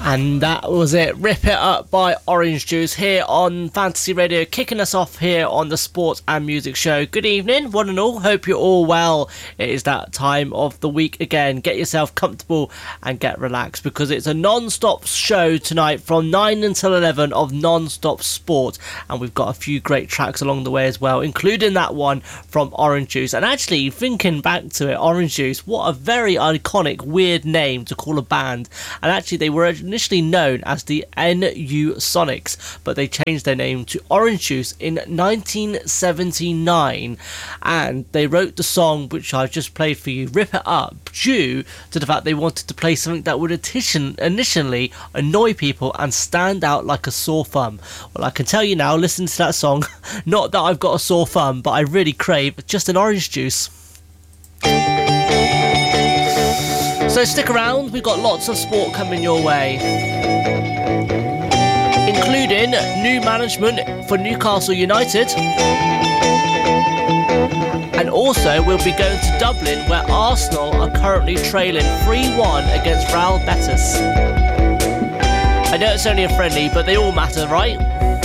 And that was it. Rip It Up by Orange Juice here on Fantasy Radio, kicking us off here on the Sports and Music Show. Good evening, one and all. Hope you're all well. It is that time of the week again. Get yourself comfortable and get relaxed, because it's a non-stop show tonight from 9 until 11 of non-stop sport. And we've got a few great tracks along the way as well, including that one from Orange Juice. And actually, thinking back to it, Orange Juice, what a very iconic, weird name to call a band. And actually, they were initially known as the NU Sonics, but they changed their name to Orange Juice in 1979, and they wrote the song which I just played for you, Rip It Up, due to the fact they wanted to play something that would initially annoy people and stand out like a sore thumb. Well, I can tell you now, listen to that song, not that I've got a sore thumb, but I really crave just an orange juice. So stick around, we've got lots of sport coming your way, including new management for Newcastle United, and also we'll be going to Dublin, where Arsenal are currently trailing 3-1 against Real Betis. I know it's only a friendly, but they all matter, right?